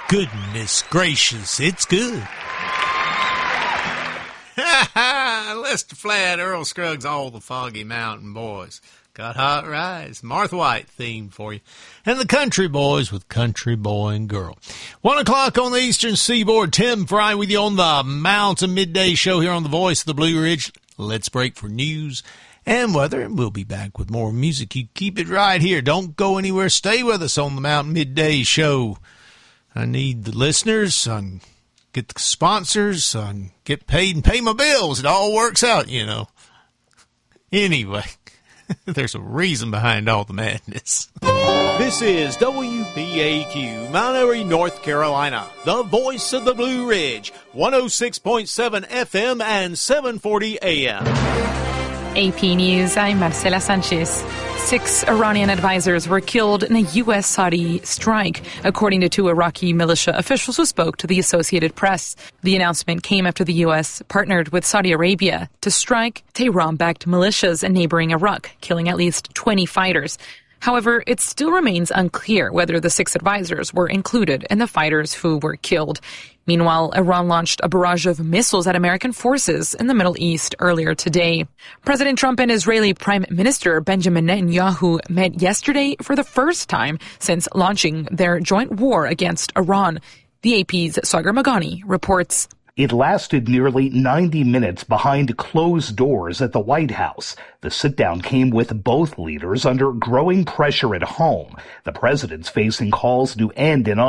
Goodness gracious, it's good. Ha ha! Lester Flatt, Earl Scruggs, all the Foggy Mountain Boys. Got Hot Rides, Martha White theme for you. And the Country Boys with Country Boy and Girl. 1 o'clock on the Eastern Seaboard. Tim Fry with you on the Mountain Midday Show here on the Voice of the Blue Ridge. Let's break for news and weather, and we'll be back with more music. You keep it right here. Don't go anywhere. Stay with us on the Mountain Midday Show. I need the listeners. Get the sponsors, get paid and pay my bills. It all works out, you know. Anyway, there's a reason behind all the madness. This is WBAQ, Mount Airy, North Carolina, the voice of the Blue Ridge, 106.7 FM and 740 AM. AP News, I'm Marcela Sanchez. 6 Iranian advisors were killed in a U.S.-Saudi strike, according to 2 Iraqi militia officials who spoke to the Associated Press. The announcement came after the U.S. partnered with Saudi Arabia to strike Tehran-backed militias in neighboring Iraq, killing at least 20 fighters. However, it still remains unclear whether the 6 advisors were included in the fighters who were killed. Meanwhile, Iran launched a barrage of missiles at American forces in the Middle East earlier today. President Trump and Israeli Prime Minister Benjamin Netanyahu met yesterday for the first time since launching their joint war against Iran. The AP's Sagar Maghani reports. It lasted nearly 90 minutes behind closed doors at the White House. The sit-down came with both leaders under growing pressure at home. The president's facing calls to end an